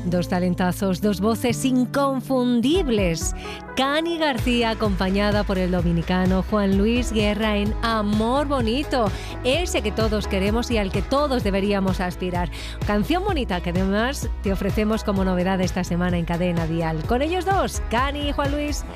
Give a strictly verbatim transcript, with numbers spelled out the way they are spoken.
Dos talentazos, dos voces inconfundibles. Cani García, acompañada por el dominicano Juan Luis Guerra en Amor Bonito, ese que todos queremos y al que todos deberíamos aspirar. Canción bonita que además te ofrecemos como novedad esta semana en Cadena Dial. Con ellos dos, Cani y Juan Luis.